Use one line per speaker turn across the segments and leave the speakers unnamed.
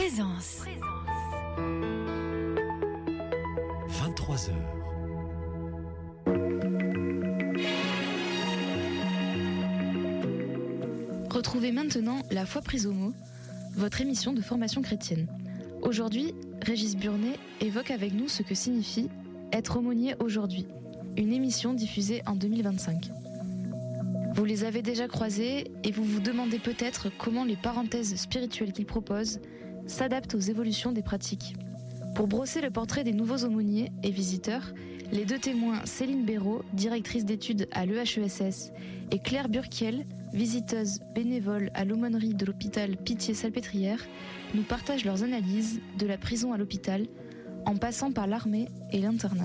Présence.
23h.
Retrouvez maintenant La foi prise au mot, votre émission de formation chrétienne. Aujourd'hui, Régis Burnet évoque avec nous ce que signifie être aumônier aujourd'hui, une émission diffusée en 2025. Vous les avez déjà croisés et vous vous demandez peut-être comment les parenthèses spirituelles qu'ils proposent s'adaptent aux évolutions des pratiques. Pour brosser le portrait des nouveaux aumôniers et visiteurs, les deux témoins Céline Béraud, directrice d'études à l'EHESS, et Claire Burkiel, visiteuse bénévole à l'aumônerie de l'hôpital Pitié-Salpêtrière, nous partagent leurs analyses de la prison à l'hôpital, en passant par l'armée et l'internat.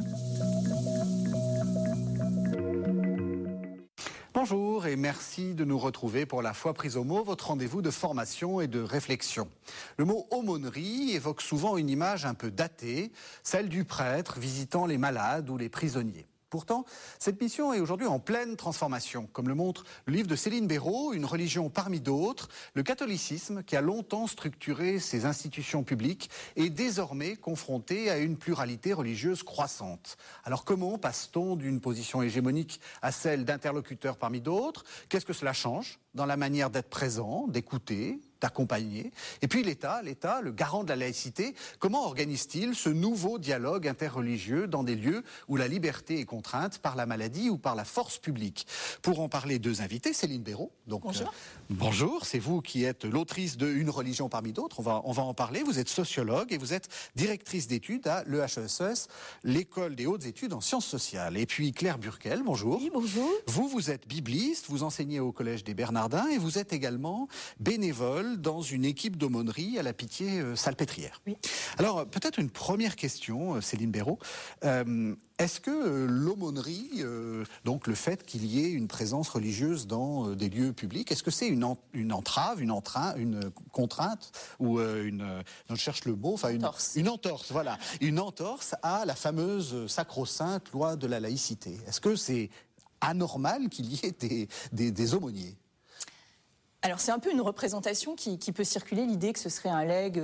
Bonjour et merci de nous retrouver pour La foi prise au mot, votre rendez-vous de formation et de réflexion. Le mot aumônerie évoque souvent une image un peu datée, celle du prêtre visitant les malades ou les prisonniers. Pourtant, cette mission est aujourd'hui en pleine transformation. Comme le montre le livre de Céline Béraud, Une religion parmi d'autres, le catholicisme, qui a longtemps structuré ses institutions publiques, est désormais confronté à une pluralité religieuse croissante. Alors comment passe-t-on d'une position hégémonique à celle d'interlocuteurs parmi d'autres? Qu'est-ce que cela change dans la manière d'être présent, d'écouter, d'accompagner? Et puis l'État, le garant de la laïcité, comment organise-t-il ce nouveau dialogue interreligieux dans des lieux où la liberté est contrainte par la maladie ou par la force publique? Pour en parler, deux invités. Céline Béraud. Donc,
bonjour.
Bonjour, c'est vous qui êtes l'autrice de Une religion parmi d'autres. On va en parler. Vous êtes sociologue et vous êtes directrice d'études à l'EHESS, l'école des hautes études en sciences sociales. Et puis Claire Burkiel, bonjour.
Oui, bonjour.
Vous êtes bibliste, vous enseignez au collège des Bernardins et vous êtes également bénévole dans une équipe d'aumônerie à la Pitié-Salpêtrière.
Oui.
Alors, peut-être une première question, Céline Béraud. Est-ce que l'aumônerie, donc le fait qu'il y ait une présence religieuse dans des lieux publics, est-ce que c'est une entrave, une contrainte ou je cherche le mot, enfin une entorse, voilà, une entorse à la fameuse sacro-sainte loi de la laïcité? Est-ce que c'est anormal qu'il y ait des aumôniers?
Alors c'est un peu une représentation qui peut circuler, l'idée que ce serait un legs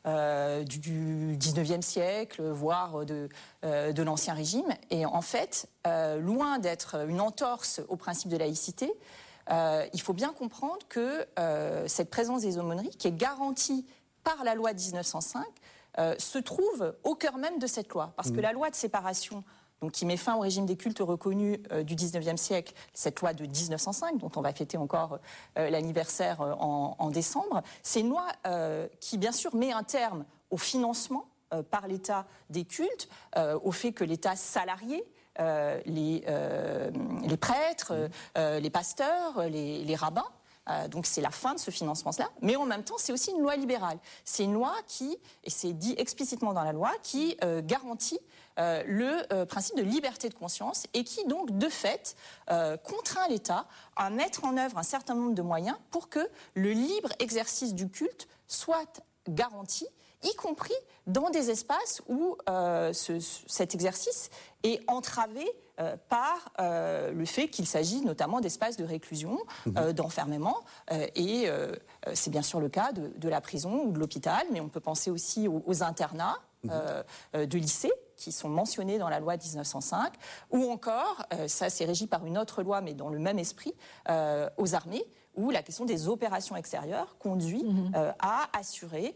du 19e siècle, voire de l'Ancien Régime. Et en fait, loin d'être une entorse au principe de laïcité, il faut bien comprendre que cette présence des aumôneries, qui est garantie par la loi de 1905, se trouve au cœur même de cette loi. Parce que la loi de séparation, donc qui met fin au régime des cultes reconnus du 19e siècle, cette loi de 1905, dont on va fêter encore l'anniversaire en décembre, c'est une loi qui, bien sûr, met un terme au financement par l'État des cultes, au fait que l'État salarié les prêtres, les pasteurs, les rabbins. Donc c'est la fin de ce financement-là, mais en même temps c'est aussi une loi libérale. C'est une loi qui, et c'est dit explicitement dans la loi, qui garantit le principe de liberté de conscience et qui donc de fait contraint l'État à mettre en œuvre un certain nombre de moyens pour que le libre exercice du culte soit garanti, y compris dans des espaces où cet exercice est entravé par le fait qu'il s'agit notamment d'espaces de réclusion, d'enfermement, et c'est bien sûr le cas de la prison ou de l'hôpital, mais on peut penser aussi aux internats de lycées qui sont mentionnés dans la loi 1905, ou encore, ça c'est régi par une autre loi, mais dans le même esprit, aux armées, où la question des opérations extérieures conduit à assurer,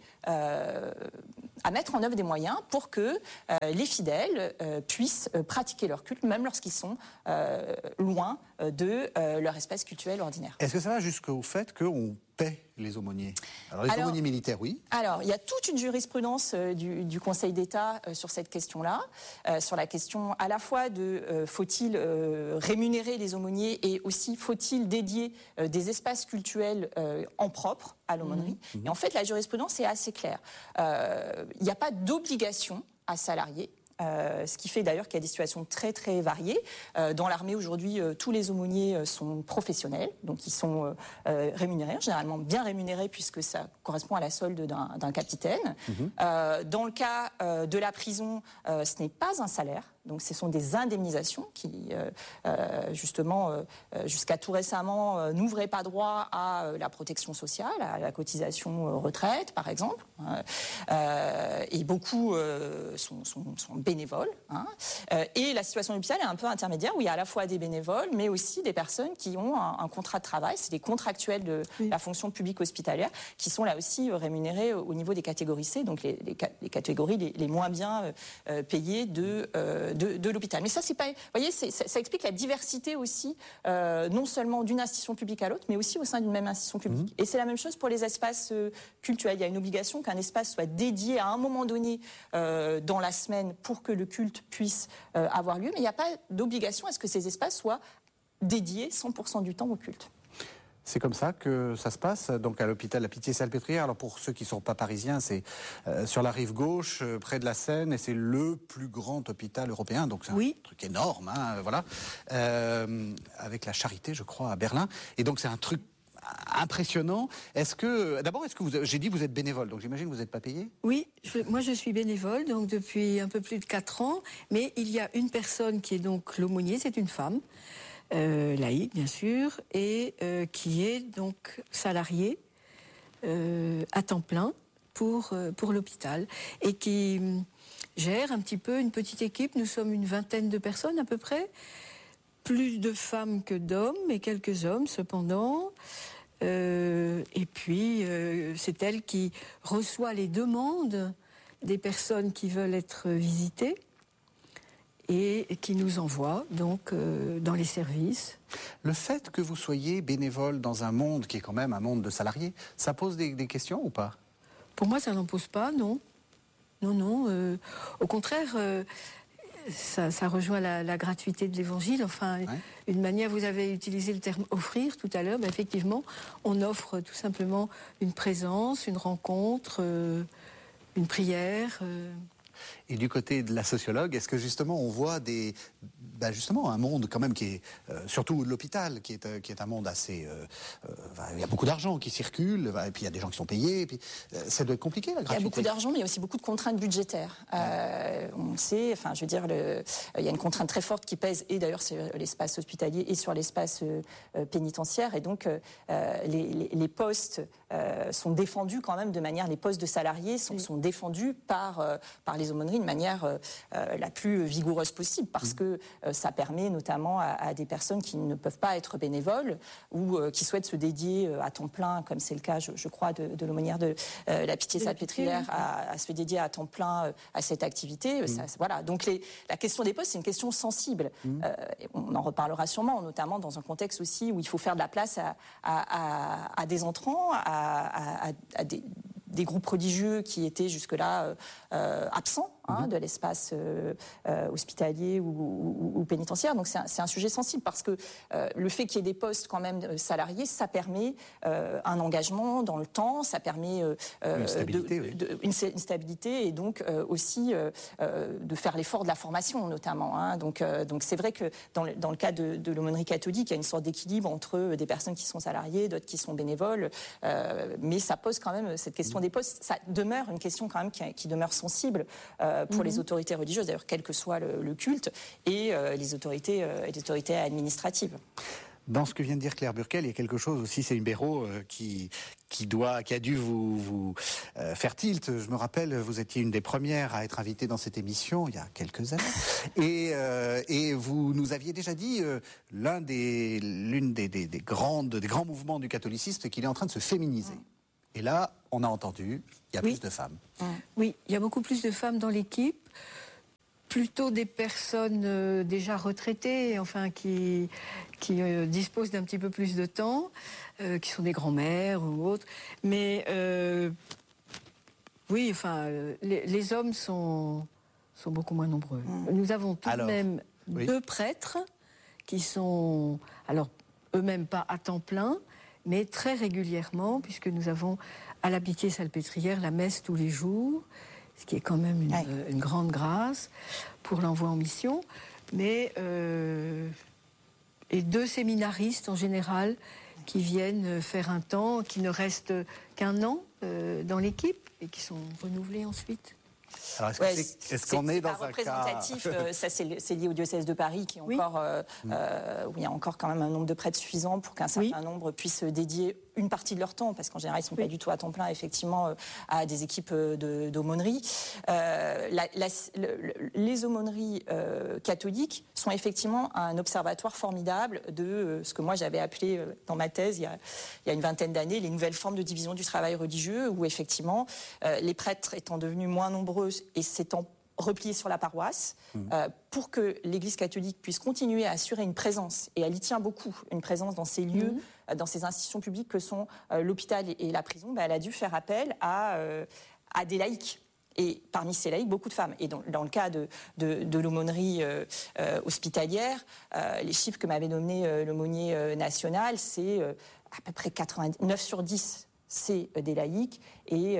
à mettre en œuvre des moyens pour que les fidèles puissent pratiquer leur culte, même lorsqu'ils sont loin de leur espace cultuel ordinaire.
Est-ce que ça va jusqu'au fait qu'on paie les aumôniers? Alors les aumôniers militaires, oui.
Alors, il y a toute une jurisprudence du Conseil d'État sur cette question-là, sur la question à la fois de faut-il rémunérer les aumôniers et aussi faut-il dédier des espaces cultuels en propre à l'aumônerie. Et en fait, la jurisprudence est assez claire. Il n'y a pas d'obligation à salarier. Ce qui fait d'ailleurs qu'il y a des situations très très variées. Dans l'armée aujourd'hui, tous les aumôniers sont professionnels, donc ils sont rémunérés, généralement bien rémunérés puisque ça correspond à la solde d'un capitaine. Dans le cas de la prison, ce n'est pas un salaire. Donc ce sont des indemnisations qui, justement, jusqu'à tout récemment, n'ouvraient pas droit à la protection sociale, à la cotisation retraite, par exemple. Et beaucoup sont bénévoles. Et la situation de l'hôpital est un peu intermédiaire, où il y a à la fois des bénévoles, mais aussi des personnes qui ont un contrat de travail. C'est des contractuels de la fonction publique hospitalière qui sont là aussi rémunérés au niveau des catégories C, donc les catégories les moins bien payées de l'hôpital. Mais ça, c'est pas, vous voyez, ça explique la diversité aussi, non seulement d'une institution publique à l'autre, mais aussi au sein d'une même institution publique. Et c'est la même chose pour les espaces cultuels. Il y a une obligation qu'un espace soit dédié à un moment donné dans la semaine pour que le culte puisse avoir lieu, mais il n'y a pas d'obligation à ce que ces espaces soient dédiés 100% du temps au culte.
C'est comme ça que ça se passe, donc à l'hôpital La Pitié-Salpêtrière. Alors pour ceux qui ne sont pas parisiens, c'est sur la rive gauche, près de la Seine, et c'est le plus grand hôpital européen, donc c'est un truc énorme, voilà, avec la Charité, je crois, à Berlin. Et donc c'est un truc impressionnant. D'abord, j'ai dit que vous êtes bénévole, donc j'imagine que vous n'êtes pas payé?
Oui, moi je suis bénévole, donc depuis un peu plus de 4 ans, mais il y a une personne qui est donc l'aumônier, c'est une femme, laïque bien sûr, et qui est donc salariée à temps plein pour l'hôpital, et qui gère un petit peu une petite équipe. Nous sommes une vingtaine de personnes à peu près, plus de femmes que d'hommes, mais quelques hommes cependant. Et puis c'est elle qui reçoit les demandes des personnes qui veulent être visitées et qui nous envoie donc dans les services.
Le fait que vous soyez bénévole dans un monde qui est quand même un monde de salariés, ça pose des questions ou pas?
Pour moi, ça n'en pose pas, non. Non. Au contraire, ça rejoint la gratuité de l'évangile. Enfin, une manière, vous avez utilisé le terme offrir tout à l'heure, mais effectivement, on offre tout simplement une présence, une rencontre, une prière.
Et du côté de la sociologue, est-ce que justement on voit justement un monde quand même qui est, surtout l'hôpital, qui est un monde assez... il y a beaucoup d'argent qui circule, et puis il y a des gens qui sont payés, et puis ça doit être compliqué la gratuité.
Il y a beaucoup d'argent, mais il y a aussi beaucoup de contraintes budgétaires. On le sait, enfin je veux dire, il y a une contrainte très forte qui pèse, et d'ailleurs sur l'espace hospitalier et sur l'espace pénitentiaire, et donc les postes sont défendus quand même de manière, les postes de salariés sont défendus par les aumôneries de manière la plus vigoureuse possible, parce que ça permet notamment à des personnes qui ne peuvent pas être bénévoles ou qui souhaitent se dédier à temps plein, comme c'est le cas, je crois, de l'aumônière de la Pitié-Salpêtrière, à se dédier à temps plein à cette activité. Voilà. Donc la question des postes, c'est une question sensible. On en reparlera sûrement, notamment dans un contexte aussi où il faut faire de la place à des entrants, à des groupes religieux qui étaient jusque-là absents de l'espace hospitalier ou pénitentiaire. Donc c'est un sujet sensible, parce que le fait qu'il y ait des postes quand même salariés, ça permet un engagement dans le temps, ça permet une stabilité, et donc aussi de faire l'effort de la formation notamment. Donc c'est vrai que dans le cas de l'aumônerie catholique, il y a une sorte d'équilibre entre des personnes qui sont salariées, d'autres qui sont bénévoles, mais ça pose quand même cette question des postes. Ça demeure une question quand même qui demeure sensible pour les autorités religieuses, d'ailleurs, quel que soit le culte, et les autorités administratives.
Dans ce que vient de dire Claire Burkel, il y a quelque chose aussi, Céline Béraud, qui a dû vous faire tilt. Je me rappelle, vous étiez une des premières à être invitée dans cette émission il y a quelques années, et vous nous aviez déjà dit l'un des grands mouvements du catholicisme, c'est qu'il est en train de se féminiser. Et là, on a entendu, il y a plus de femmes.
Oui, il y a beaucoup plus de femmes dans l'équipe, plutôt des personnes déjà retraitées, enfin qui disposent d'un petit peu plus de temps, qui sont des grands-mères ou autres. Mais oui, enfin, les hommes sont beaucoup moins nombreux. Nous avons tout de même 2 prêtres qui sont, alors eux-mêmes pas à temps plein, mais très régulièrement, puisque nous avons à la Pitié-Salpêtrière la messe tous les jours, ce qui est quand même une grande grâce pour l'envoi en mission. Mais et 2 séminaristes en général qui viennent faire un temps, qui ne restent qu'1 an dans l'équipe et qui sont renouvelés ensuite.
Alors, est-ce qu'on est dans un
représentatif, ça c'est lié au diocèse de Paris qui est encore, où il y a encore quand même un nombre de prêtres suffisant pour qu'un certain nombre puissent dédier une partie de leur temps, parce qu'en général ils ne sont pas du tout à temps plein effectivement à des équipes d'aumônerie. Les aumôneries catholiques sont effectivement un observatoire formidable de ce que moi j'avais appelé dans ma thèse il y a une vingtaine d'années les nouvelles formes de division du travail religieux, où effectivement les prêtres étant devenus moins nombreux et s'étant repliés sur la paroisse, pour que l'Église catholique puisse continuer à assurer une présence, et elle y tient beaucoup, une présence dans ces lieux, dans ces institutions publiques que sont l'hôpital et la prison, elle a dû faire appel à des laïcs. Et parmi ces laïcs, beaucoup de femmes. Et dans le cas de l'aumônerie hospitalière, les chiffres que m'avait donné l'aumônier national, c'est à peu près 9 sur 10. C'est des laïcs, et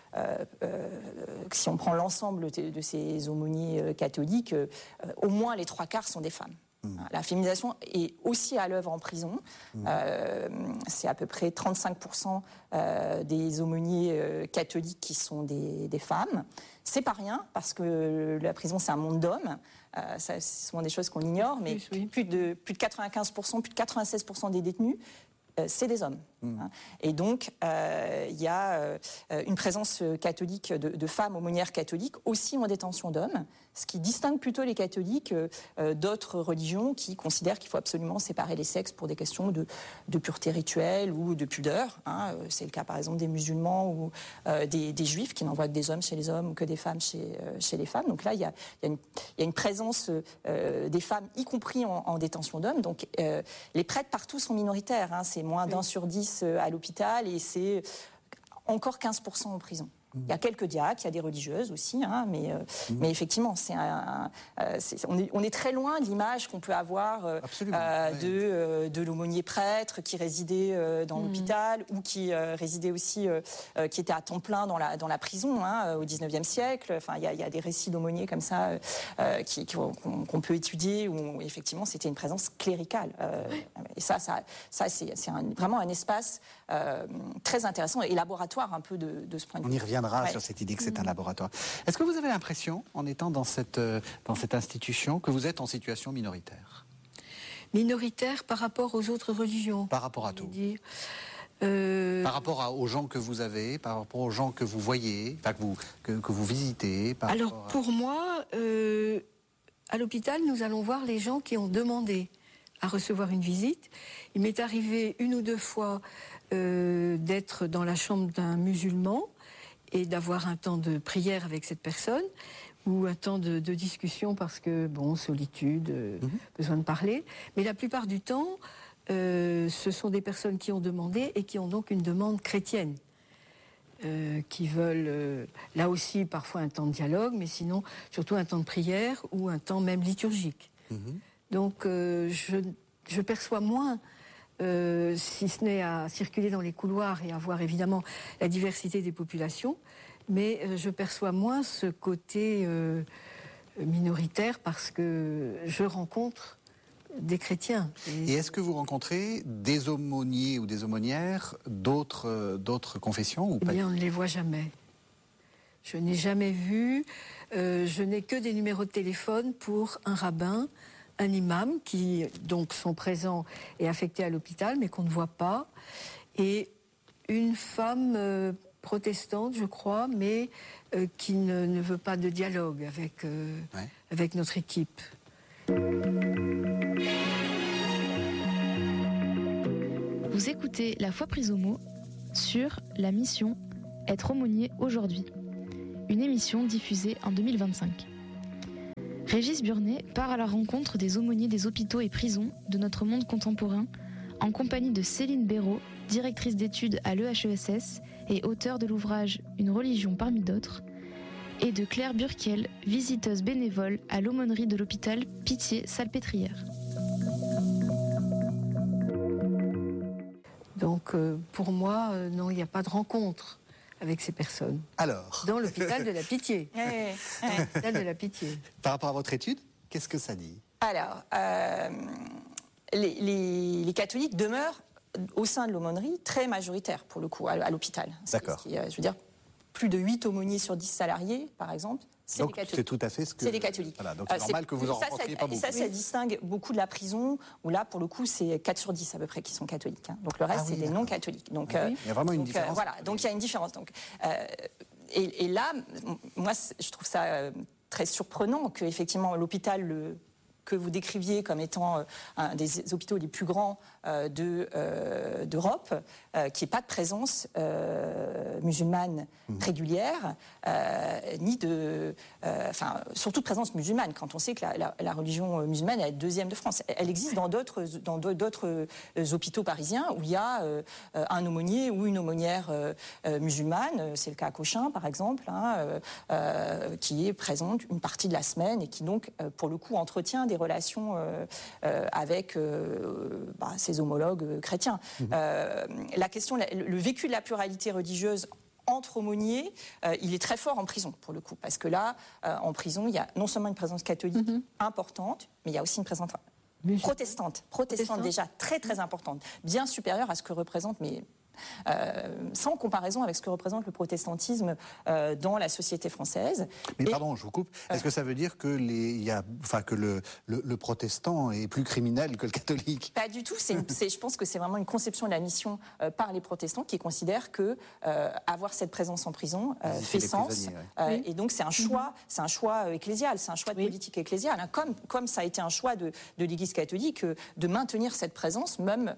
si on prend l'ensemble de ces aumôniers catholiques, au moins les 3/4 sont des femmes. La féminisation est aussi à l'œuvre en prison. C'est à peu près 35% des aumôniers catholiques qui sont des femmes. C'est pas rien, parce que la prison, c'est un monde d'hommes. C'est souvent des choses qu'on ignore, mais plus de 95%, plus de 96% des détenus, c'est des hommes. Et donc, il y a une présence catholique de femmes aumônières catholiques, aussi en détention d'hommes, ce qui distingue plutôt les catholiques d'autres religions qui considèrent qu'il faut absolument séparer les sexes pour des questions de pureté rituelle ou de pudeur. C'est le cas, par exemple, des musulmans ou des juifs qui n'envoient que des hommes chez les hommes ou que des femmes chez les femmes. Donc là, il y a une présence des femmes, y compris en détention d'hommes. Donc les prêtres partout sont minoritaires. C'est moins d'1 sur 10 à l'hôpital, et c'est encore 15% en prison. Il y a quelques diacres, il y a des religieuses aussi, mais effectivement, on est très loin de l'image qu'on peut avoir de l'aumônier prêtre qui résidait dans l'hôpital, ou qui résidait aussi, qui était à temps plein dans la prison au XIXe siècle. Enfin, il y a des récits d'aumôniers comme ça qu'on peut étudier, où effectivement c'était une présence cléricale. Et ça c'est vraiment un espace très intéressant et laboratoire un peu de ce point de vue.
On y reviendra sur cette idée que c'est un laboratoire. Est-ce que vous avez l'impression, en étant dans cette institution, que vous êtes en situation minoritaire?
Minoritaire par rapport aux autres religions?
Par rapport à tout. Par rapport aux gens que vous avez, par rapport aux gens que vous voyez, enfin, que vous visitez.
Alors pour moi, à l'hôpital, nous allons voir les gens qui ont demandé à recevoir une visite. Il m'est arrivé 1 ou 2 fois d'être dans la chambre d'un musulman et d'avoir un temps de prière avec cette personne, ou un temps de discussion parce que, solitude, besoin de parler. Mais la plupart du temps, ce sont des personnes qui ont demandé et qui ont donc une demande chrétienne, qui veulent, là aussi, parfois un temps de dialogue, mais sinon, surtout un temps de prière ou un temps même liturgique. Donc, je perçois moins, si ce n'est à circuler dans les couloirs et à voir évidemment la diversité des populations, mais je perçois moins ce côté minoritaire, parce que je rencontre des chrétiens.
Et est-ce que vous rencontrez des aumôniers ou des aumônières d'autres confessions ou pas?
Eh bien, on ne les voit jamais. Je n'ai jamais vu, je n'ai que des numéros de téléphone pour un rabbin, un imam, qui donc sont présents et affectés à l'hôpital, mais qu'on ne voit pas, et une femme protestante, je crois, mais qui ne veut pas de dialogue avec notre équipe.
Vous écoutez La Foi prise au mot sur la mission Être aumônier aujourd'hui, une émission diffusée en 2025. Régis Burnet part à la rencontre des aumôniers des hôpitaux et prisons de notre monde contemporain, en compagnie de Céline Béraud, directrice d'études à l'EHESS et auteure de l'ouvrage Une religion parmi d'autres, et de Claire Burkiel, visiteuse bénévole à l'aumônerie de l'hôpital Pitié-Salpêtrière.
Donc pour moi, non, il n'y a pas de rencontre avec ces personnes.
Alors,
dans l'hôpital de la Pitié. L'hôpital de la Pitié.
Par rapport à votre étude, qu'est-ce que ça dit?
Alors, les catholiques demeurent au sein de l'aumônerie très majoritaires, pour le coup, à l'hôpital.
D'accord.
Je veux dire, plus de 8 aumôniers sur 10 salariés, par exemple, c'est des catholiques.
C'est tout à fait ce que...
C'est des catholiques.
Voilà, donc c'est normal que vous en rencontriez pas beaucoup.
Ça distingue beaucoup de la prison, où là, pour le coup, c'est 4 sur 10 à peu près qui sont catholiques. Donc le reste, c'est des non-catholiques. Donc,
il y a vraiment une différence.
Voilà, donc il y a une différence. Donc, et là, moi, je trouve ça très surprenant qu'effectivement, l'hôpital que vous décriviez comme étant un des hôpitaux les plus grands d'Europe, qui n'ait pas de présence musulmane régulière, ni de... surtout de présence musulmane, quand on sait que la religion musulmane est la deuxième de France. Elle existe dans d'autres hôpitaux parisiens où il y a un aumônier ou une aumônière musulmane, c'est le cas à Cochin par exemple, qui est présente une partie de la semaine et qui donc, pour le coup, entretient des relations avec ses homologues chrétiens. La question, le vécu de la pluralité religieuse entre aumôniers, il est très fort en prison, pour le coup. Parce que là, en prison, il y a non seulement une présence catholique importante, mais il y a aussi une présence protestante déjà très très importante, bien supérieure à ce que représente, mais sans comparaison avec ce que représente le protestantisme dans la société française.
Mais pardon, je vous coupe. Est-ce que ça veut dire que, le protestant est plus criminel que le catholique?
Pas du tout. Je pense que c'est vraiment une conception de la mission par les protestants qui considèrent que avoir cette présence en prison fait sens. Et donc c'est un choix, ecclésial, c'est un choix de politique ecclésiale, hein, comme ça a été un choix de l'Église catholique de maintenir cette présence, même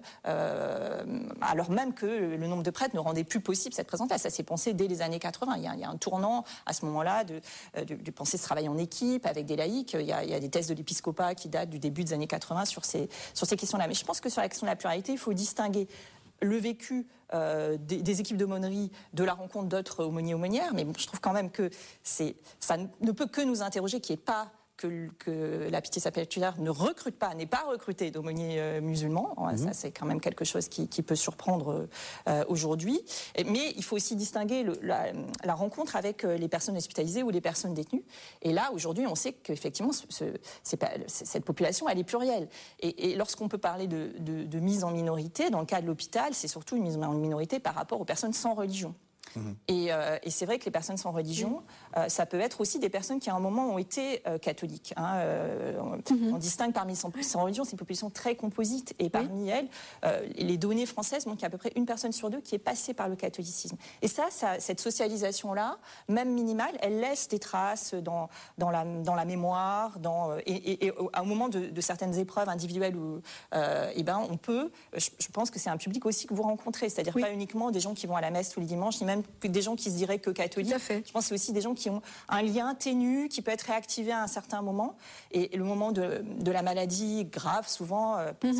alors même que le nombre de prêtres ne rendait plus possible cette présence-là. Ça s'est pensé dès les années 80. Il y a un tournant à ce moment-là de penser ce travail en équipe avec des laïcs. Il y a des thèses de l'épiscopat qui datent du début des années 80 sur ces questions-là. Mais je pense que sur la question de la pluralité, il faut distinguer le vécu des équipes d'aumônerie de la rencontre d'autres aumôniers-aumônières. Mais bon, je trouve quand même que ça ne peut que nous interroger qu'il n'y ait pas que la Pitié Salpêtrière n'est pas recrutée d'aumôniers musulmans. Ça, c'est quand même quelque chose qui peut surprendre aujourd'hui. Mais il faut aussi distinguer la rencontre avec les personnes hospitalisées ou les personnes détenues. Et là, aujourd'hui, on sait qu'effectivement, cette population, elle est plurielle. Et lorsqu'on peut parler de mise en minorité, dans le cas de l'hôpital, c'est surtout une mise en minorité par rapport aux personnes sans religion. Et c'est vrai que les personnes sans religion, ça peut être aussi des personnes qui à un moment ont été catholiques. On distingue parmi sans religion, c'est une population très composite. Et parmi elles, les données françaises montrent qu'il y a à peu près une personne sur deux qui est passée par le catholicisme. Et cette socialisation-là, même minimale, elle laisse des traces dans la mémoire, et au moment de certaines épreuves individuelles où on peut, je pense que c'est un public aussi que vous rencontrez, c'est-à-dire pas uniquement des gens qui vont à la messe tous les dimanches, ni même des gens qui se diraient que catholiques. Je pense que c'est aussi des gens qui ont un lien ténu, qui peut être réactivé à un certain moment. Et le moment de la maladie grave, souvent,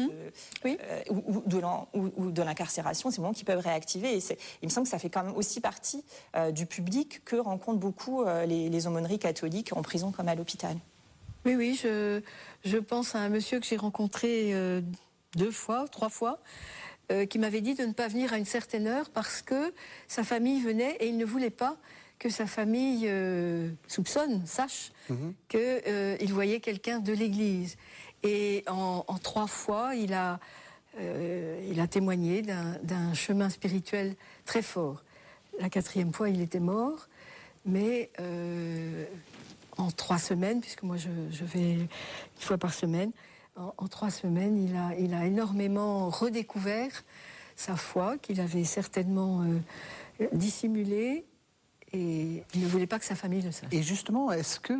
ou de l'incarcération, c'est le moment qu'ils peuvent réactiver. Et il me semble que ça fait quand même aussi partie du public que rencontrent beaucoup les aumôneries catholiques en prison comme à l'hôpital.
Oui, je pense à un monsieur que j'ai rencontré 2 fois, 3 fois, qui m'avait dit de ne pas venir à une certaine heure parce que sa famille venait et il ne voulait pas que sa famille sache qu'il voyait quelqu'un de l'église. Et en 3 fois, il a témoigné d'un chemin spirituel très fort. La 4e fois, il était mort, mais en 3 semaines, puisque moi je vais 1 fois par semaine, en 3 semaines, il a énormément redécouvert sa foi, qu'il avait certainement dissimulée, et il ne voulait pas que sa famille le sache.
Et justement, est-ce que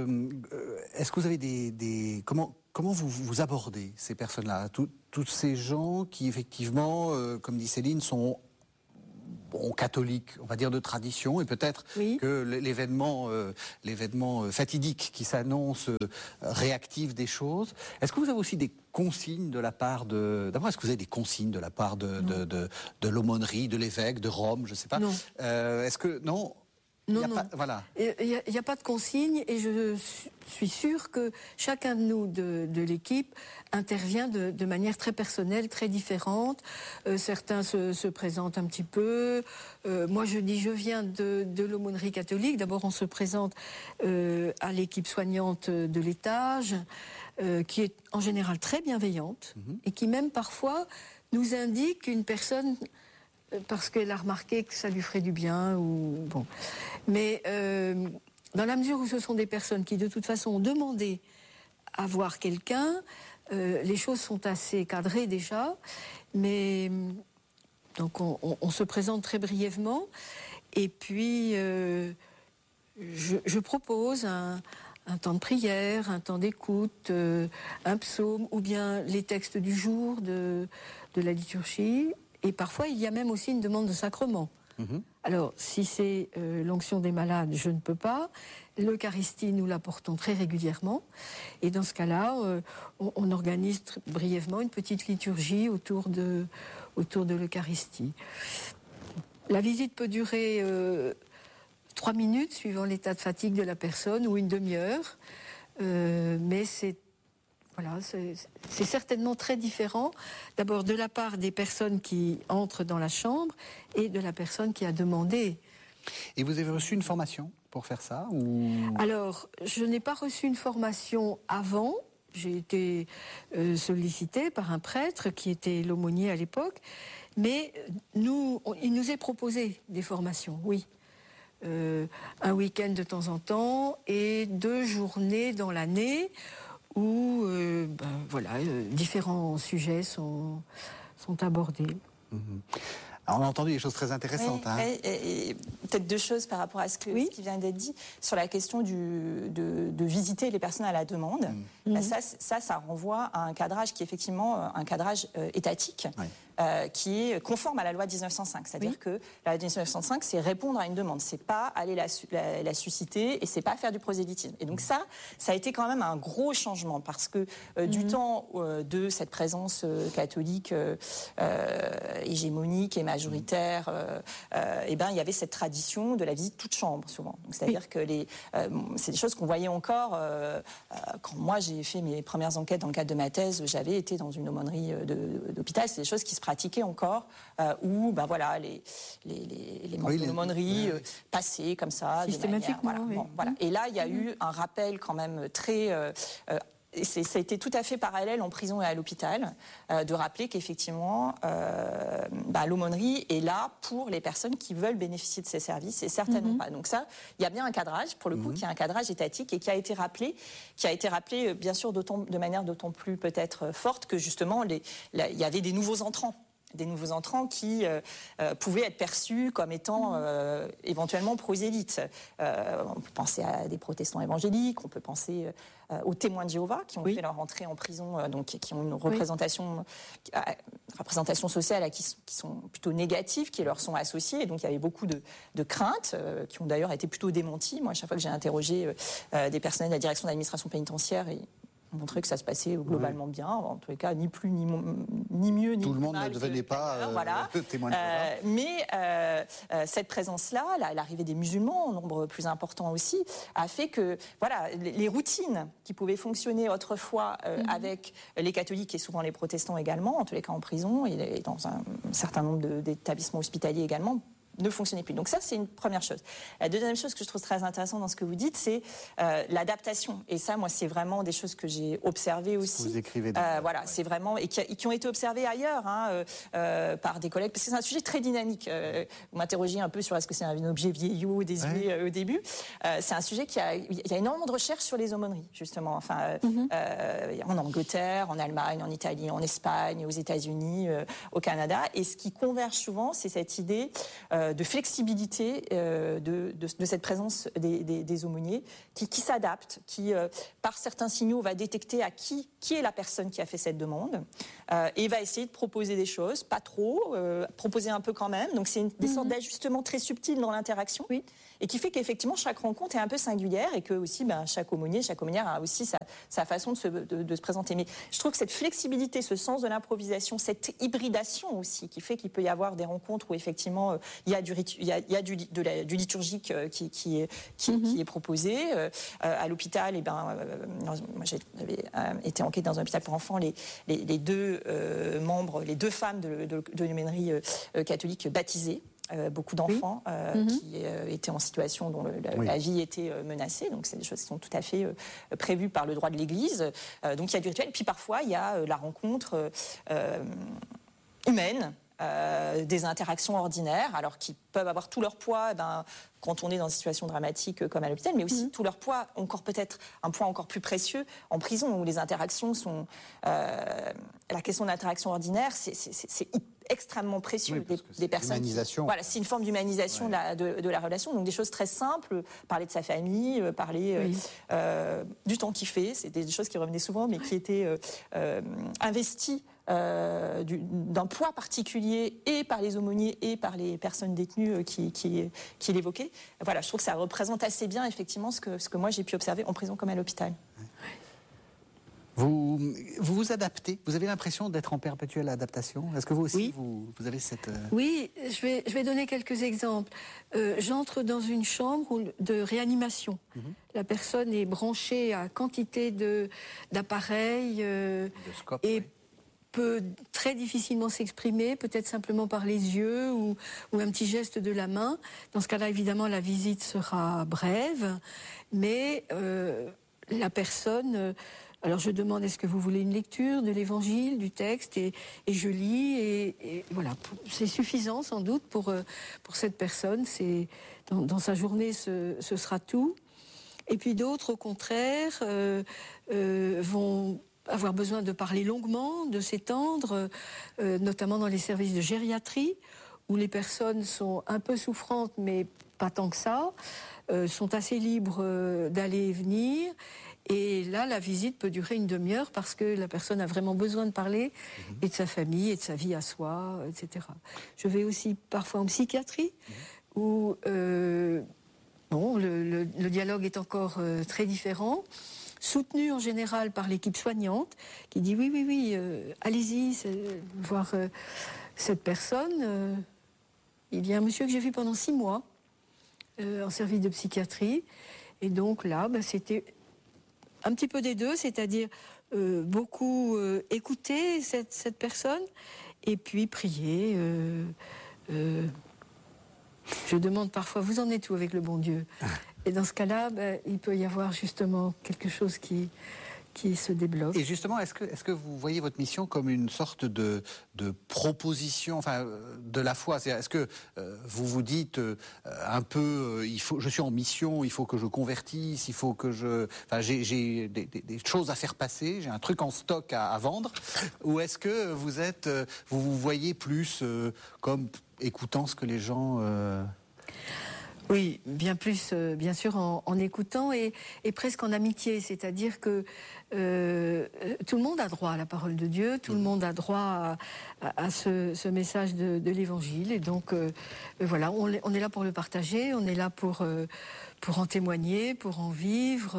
vous avez comment vous abordez ces personnes-là, tous ces gens qui, effectivement, comme dit Céline, sont catholiques, on va dire, de tradition, et peut-être que l'événement fatidique qui s'annonce réactive des choses. Est-ce que vous avez aussi des consignes de la part d'abord, est-ce que vous avez des consignes de la part de l'aumônerie, de l'évêque, de Rome, je ne sais pas.
Non.
Est-ce que non?
Non.
Voilà.
Il n'y a pas de consigne et je suis sûre que chacun de nous, de l'équipe, intervient de manière très personnelle, très différente. Certains se présentent un petit peu. Moi, je viens de l'aumônerie catholique. D'abord, on se présente à l'équipe soignante de l'étage, qui est en général très bienveillante et qui même parfois nous indique qu'une personne parce qu'elle a remarqué que ça lui ferait du bien. Bon. Mais dans la mesure où ce sont des personnes qui, de toute façon, ont demandé à voir quelqu'un, les choses sont assez cadrées déjà. Mais donc on se présente très brièvement. Et puis, je propose un temps de prière, un temps d'écoute, un psaume, ou bien les textes du jour de la liturgie. Et parfois, il y a même aussi une demande de sacrement. Alors, si c'est l'onction des malades, je ne peux pas. L'Eucharistie, nous l'apportons très régulièrement. Et dans ce cas-là, on organise brièvement une petite liturgie autour de l'Eucharistie. La visite peut durer 3 minutes, suivant l'état de fatigue de la personne, ou une demi-heure. Mais c'est certainement très différent, d'abord de la part des personnes qui entrent dans la chambre et de la personne qui a demandé.
Et vous avez reçu une formation pour faire ça
Alors, je n'ai pas reçu une formation avant. J'ai été sollicitée par un prêtre qui était l'aumônier à l'époque. Mais il nous est proposé des formations, oui. Un week-end de temps en temps et 2 journées dans l'année où différents sujets sont abordés.
Alors, on a entendu des choses très intéressantes.
Oui, et peut-être 2 choses par rapport à ce qui vient d'être dit. Sur la question de visiter les personnes à la demande, ça renvoie à un cadrage qui est effectivement un cadrage étatique. Qui est conforme à la loi 1905. C'est-à-dire que la loi 1905, c'est répondre à une demande. C'est pas aller la susciter et c'est pas faire du prosélytisme. Et donc ça a été quand même un gros changement parce que du temps de cette présence catholique hégémonique et majoritaire, il y avait cette tradition de la visite toute chambre souvent. C'est-à-dire que c'est des choses qu'on voyait encore quand moi j'ai fait mes premières enquêtes dans le cadre de ma thèse. J'avais été dans une aumônerie d'hôpital. C'est des choses qui se pratiquaient encore où les membres de l'aumônerie passaient comme ça
systématiquement.
De manière, voilà. Et là il y a eu un rappel quand même très ça a été tout à fait parallèle en prison et à l'hôpital, de rappeler qu'effectivement, l'aumônerie est là pour les personnes qui veulent bénéficier de ces services et certainement pas. Donc ça, il y a bien un cadrage, pour le coup, qui est un cadrage étatique et qui a été rappelé bien sûr de manière d'autant plus peut-être forte que justement, il y avait des nouveaux entrants qui pouvaient être perçus comme étant éventuellement prosélytes. On peut penser à des protestants évangéliques, on peut penser aux témoins de Jéhovah qui ont fait leur entrée en prison, donc qui ont une représentation sociale qui sont plutôt négatives, qui leur sont associées. Et donc il y avait beaucoup de craintes qui ont d'ailleurs été plutôt démenties. Moi, à chaque fois que j'ai interrogé des personnels de la direction d'administration pénitentiaire, montrer que ça se passait globalement bien, en tous les cas, ni plus, ni mieux, ni
tout le monde
mal
ne devenait pas témoin de Jéhovah.
Mais cette présence-là, l'arrivée des musulmans, en nombre plus important aussi, a fait que les routines qui pouvaient fonctionner autrefois avec les catholiques et souvent les protestants également, en tous les cas en prison et dans un certain nombre d'établissements hospitaliers également, ne fonctionnait plus. Donc ça, c'est une première chose. La deuxième chose que je trouve très intéressante dans ce que vous dites, c'est l'adaptation. Et ça, moi, c'est vraiment des choses que j'ai observées aussi.
Vous écrivez
c'est vraiment... Et qui ont été observées ailleurs par des collègues, parce que c'est un sujet très dynamique. Vous m'interrogiez un peu sur est-ce que c'est un objet vieillot, désuet au début. C'est un sujet il y a énormément de recherches sur les aumôneries, justement. Enfin, en Angleterre, en Allemagne, en Italie, en Espagne, aux États-Unis, au Canada. Et ce qui converge souvent, c'est cette idée de flexibilité de cette présence des aumôniers qui s'adapte, qui, par certains signaux, va détecter à qui est la personne qui a fait cette demande et va essayer de proposer des choses, pas trop, proposer un peu quand même. Donc c'est des sortes d'ajustements très subtils dans l'interaction et qui fait qu'effectivement chaque rencontre est un peu singulière et que aussi chaque aumônier, chaque aumônière a aussi sa façon de se présenter. Mais je trouve que cette flexibilité, ce sens de l'improvisation, cette hybridation aussi qui fait qu'il peut y avoir des rencontres où effectivement il y a du liturgique qui est proposé. À l'hôpital, moi j'avais été enquêtée dans un hôpital pour enfants, les deux membres, les 2 femmes de l'aumônerie catholique baptisées. Beaucoup d'enfants qui étaient en situation dont la vie était menacée. Donc c'est des choses qui sont tout à fait prévues par le droit de l'Église. Donc il y a du rituel. Puis parfois il y a la rencontre humaine des interactions ordinaires, alors qui peuvent avoir tout leur poids quand on est dans une situation dramatique comme à l'hôpital, mais aussi tout leur poids, encore peut-être un poids encore plus précieux en prison, où les interactions sont... la question d'interaction ordinaire, c'est extrêmement précieux des personnes. Voilà, c'est une forme d'humanisation de la relation, donc des choses très simples, parler de sa famille, parler du temps qu'il fait, c'était des choses qui revenaient souvent, mais qui étaient investies d'un poids particulier et par les aumôniers et par les personnes détenues qui l'évoquaient. Voilà, je trouve que ça représente assez bien effectivement ce que moi j'ai pu observer en prison comme à l'hôpital.
Vous vous adaptez? Vous avez l'impression d'être en perpétuelle adaptation? Est-ce que vous aussi, vous avez cette...
Oui, je vais donner quelques exemples. J'entre dans une chambre de réanimation. La personne est branchée à quantité d'appareils et peut très difficilement s'exprimer, peut-être simplement par les yeux ou un petit geste de la main. Dans ce cas-là, évidemment, la visite sera brève, mais la personne... Alors je demande, est-ce que vous voulez une lecture de l'évangile, du texte, et je lis, et voilà, c'est suffisant sans doute pour cette personne, dans sa journée ce sera tout. Et puis d'autres, au contraire, vont avoir besoin de parler longuement, de s'étendre, notamment dans les services de gériatrie, où les personnes sont un peu souffrantes, mais pas tant que ça, sont assez libres d'aller et venir. Et là, la visite peut durer une demi-heure parce que la personne a vraiment besoin de parler et de sa famille et de sa vie à soi, etc. Je vais aussi parfois en psychiatrie où le dialogue est encore très différent, soutenu en général par l'équipe soignante qui dit oui, allez-y, voir cette personne. Il y a un monsieur que j'ai vu pendant 6 mois en service de psychiatrie et donc là, c'était... un petit peu des deux, c'est-à-dire beaucoup écouter cette personne et puis prier. Je demande parfois, vous en êtes où avec le bon Dieu? Et dans ce cas-là, il peut y avoir justement quelque chose qui se débloque.
Et justement, est-ce que vous voyez votre mission comme une sorte de proposition, enfin, de la foi? Est-ce que vous vous dites un peu, je suis en mission, il faut que je convertisse, il faut que j'ai des choses à faire passer, j'ai un truc en stock à vendre, ou est-ce que vous vous voyez plus comme écoutant ce que les gens...
Oui, bien plus, bien sûr, en écoutant et presque en amitié. C'est-à-dire que tout le monde a droit à la parole de Dieu, tout le monde a droit à ce message de l'Évangile. Et donc, voilà, on est là pour le partager, on est là pour en témoigner, pour en vivre.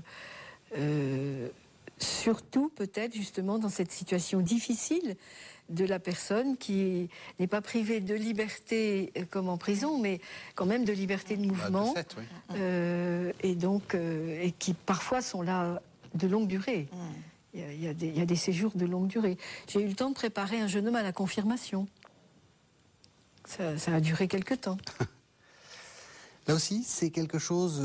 Surtout, peut-être, justement, dans cette situation difficile de la personne qui n'est pas privée de liberté comme en prison, mais quand même de liberté de mouvement, et donc et qui parfois sont là de longue durée. Il y a des séjours de longue durée. J'ai eu le temps de préparer un jeune homme à la confirmation. Ça a duré quelque temps.
Là aussi, c'est quelque chose...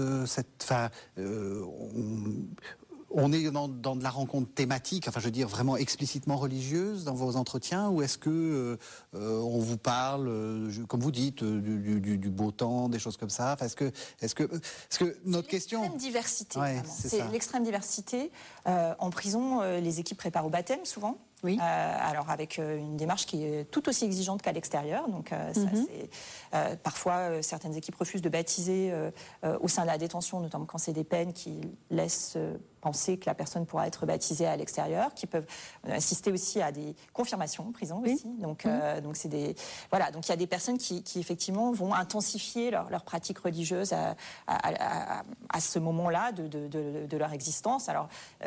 on est dans de la rencontre thématique, enfin je veux dire vraiment explicitement religieuse dans vos entretiens, ou est-ce que on vous parle, comme vous dites, du beau temps, des choses comme ça? Enfin, est-ce que notre question...
C'est l'extrême diversité, c'est l'extrême diversité. En prison, les équipes préparent au baptême souvent. Oui. Alors avec une démarche qui est tout aussi exigeante qu'à l'extérieur. Donc parfois certaines équipes refusent de baptiser au sein de la détention, notamment quand c'est des peines qui laissent penser que la personne pourra être baptisée à l'extérieur, qui peuvent assister aussi à des confirmations en prison aussi. Donc c'est des donc il y a des personnes qui effectivement vont intensifier leur pratique religieuse à ce moment-là de leur existence. Alors